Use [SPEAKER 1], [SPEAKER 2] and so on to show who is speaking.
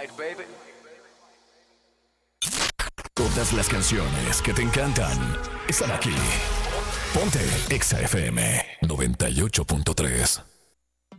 [SPEAKER 1] Todas las canciones que te encantan están aquí. Ponte Exa FM 98.3.